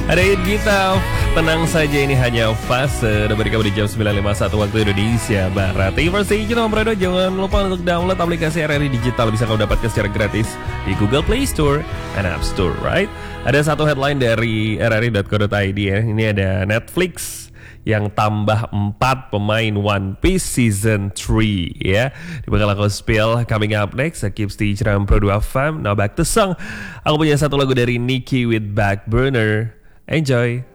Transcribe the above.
Ada hit kita, tenang saja ini hanya fase. Udah berikan di jam 9.51 waktu Indonesia Barat. Thank you for staying tune, Bro. Jangan lupa untuk download aplikasi RRI Digital. Bisa kamu dapatkan secara gratis di Google Play Store dan App Store, right? Ada satu headline dari rri.co.id ya. Ini ada Netflix yang tambah 4 pemain One Piece Season 3 ya. Bakal aku spill coming up next. Keep stay Ciram Pro 2 FM. Now back to song. Aku punya satu lagu dari Nicki with Backburner. Enjoy.